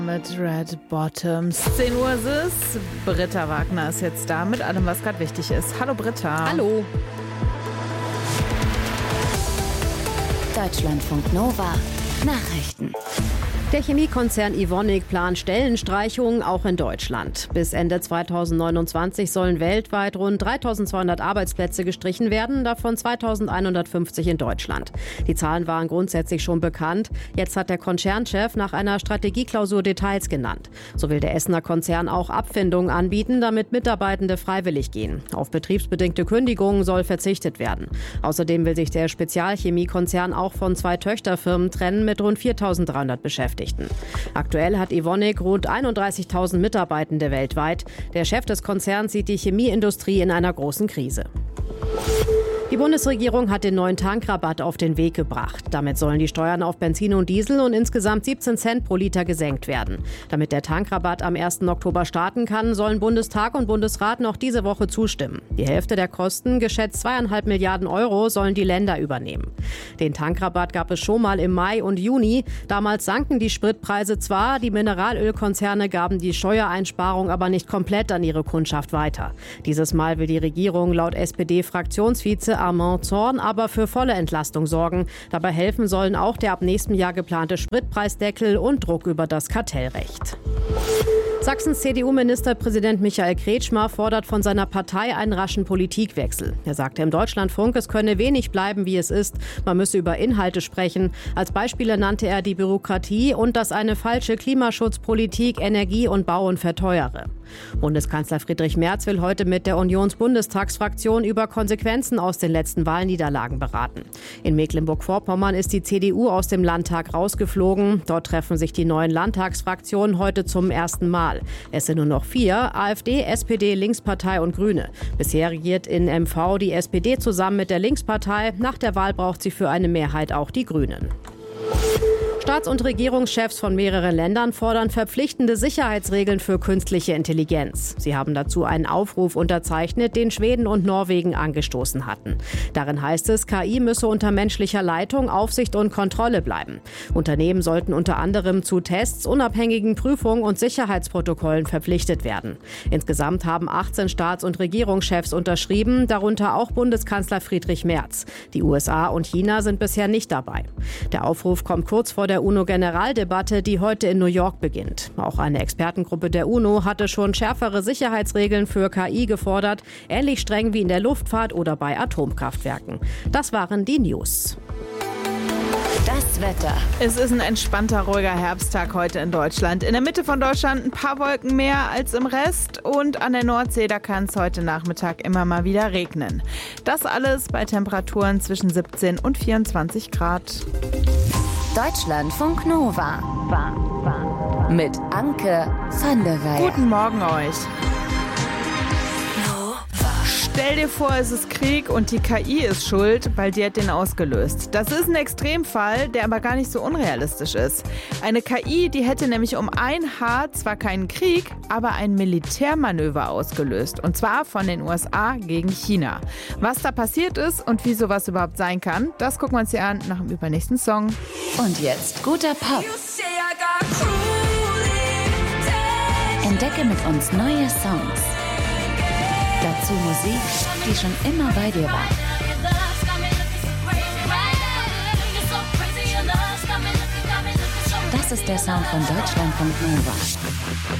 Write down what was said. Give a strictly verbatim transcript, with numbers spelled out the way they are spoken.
Mit Red Bottoms. zehn Uhr ist es. Britta Wagner ist jetzt da mit allem, was gerade wichtig ist. Hallo Britta. Hallo. Deutschlandfunk Nova. Nachrichten. Der Chemiekonzern Evonik plant Stellenstreichungen auch in Deutschland. Bis Ende zweitausendneunundzwanzig sollen weltweit rund dreitausendzweihundert Arbeitsplätze gestrichen werden, davon zweitausendeinhundertfünfzig in Deutschland. Die Zahlen waren grundsätzlich schon bekannt. Jetzt hat der Konzernchef nach einer Strategieklausur Details genannt. So will der Essener Konzern auch Abfindungen anbieten, damit Mitarbeitende freiwillig gehen. Auf betriebsbedingte Kündigungen soll verzichtet werden. Außerdem will sich der Spezialchemiekonzern auch von zwei Töchterfirmen trennen mit rund viertausenddreihundert Beschäftigten. Aktuell hat Evonik rund einunddreißigtausend Mitarbeitende weltweit. Der Chef des Konzerns sieht die Chemieindustrie in einer großen Krise. Die Bundesregierung hat den neuen Tankrabatt auf den Weg gebracht. Damit sollen die Steuern auf Benzin und Diesel um insgesamt siebzehn Cent pro Liter gesenkt werden. Damit der Tankrabatt am ersten Oktober starten kann, sollen Bundestag und Bundesrat noch diese Woche zustimmen. Die Hälfte der Kosten, geschätzt zweieinhalb Milliarden Euro, sollen die Länder übernehmen. Den Tankrabatt gab es schon mal im Mai und Juni. Damals sanken die Spritpreise zwar, die Mineralölkonzerne gaben die Steuereinsparung aber nicht komplett an ihre Kundschaft weiter. Dieses Mal will die Regierung laut S P D-Fraktionsvize Armand Zorn aber für volle Entlastung sorgen. Dabei helfen sollen auch der ab nächstem Jahr geplante Spritpreisdeckel und Druck über das Kartellrecht. Sachsens C D U-Ministerpräsident Michael Kretschmer fordert von seiner Partei einen raschen Politikwechsel. Er sagte im Deutschlandfunk, es könne wenig bleiben, wie es ist. Man müsse über Inhalte sprechen. Als Beispiele nannte er die Bürokratie und dass eine falsche Klimaschutzpolitik Energie und Bauen verteuere. Bundeskanzler Friedrich Merz will heute mit der Unionsbundestagsfraktion über Konsequenzen aus den letzten Wahlniederlagen beraten. In Mecklenburg-Vorpommern ist die C D U aus dem Landtag rausgeflogen. Dort treffen sich die neuen Landtagsfraktionen heute zum ersten Mal. Es sind nur noch vier: AfD, S P D, Linkspartei und Grüne. Bisher regiert in M V die S P D zusammen mit der Linkspartei. Nach der Wahl braucht sie für eine Mehrheit auch die Grünen. Staats- und Regierungschefs von mehreren Ländern fordern verpflichtende Sicherheitsregeln für künstliche Intelligenz. Sie haben dazu einen Aufruf unterzeichnet, den Schweden und Norwegen angestoßen hatten. Darin heißt es, K I müsse unter menschlicher Leitung, Aufsicht und Kontrolle bleiben. Unternehmen sollten unter anderem zu Tests, unabhängigen Prüfungen und Sicherheitsprotokollen verpflichtet werden. Insgesamt haben achtzehn Staats- und Regierungschefs unterschrieben, darunter auch Bundeskanzler Friedrich Merz. Die U S A und China sind bisher nicht dabei. Der Aufruf kommt kurz vor der UNO-Generaldebatte, die heute in New York beginnt. Auch eine Expertengruppe der UNO hatte schon schärfere Sicherheitsregeln für K I gefordert, ähnlich streng wie in der Luftfahrt oder bei Atomkraftwerken. Das waren die News. Das Wetter. Es ist ein entspannter, ruhiger Herbsttag heute in Deutschland. In der Mitte von Deutschland ein paar Wolken mehr als im Rest und an der Nordsee, da kann es heute Nachmittag immer mal wieder regnen. Das alles bei Temperaturen zwischen siebzehn und vierundzwanzig Grad. Deutschlandfunk Nova. Mit Anke van der Weyer. Guten Morgen euch. Stell dir vor, es ist Krieg und die K I ist schuld, weil die hat den ausgelöst. Das ist ein Extremfall, der aber gar nicht so unrealistisch ist. Eine K I, die hätte nämlich um ein Haar zwar keinen Krieg, aber ein Militärmanöver ausgelöst. Und zwar von den U S A gegen China. Was da passiert ist und wie sowas überhaupt sein kann, das gucken wir uns hier an nach dem übernächsten Song. Und jetzt guter Pop. Entdecke mit uns neue Songs. Dazu Musik, die schon immer bei dir war. Das ist der Sound von Deutschlandfunk Nova.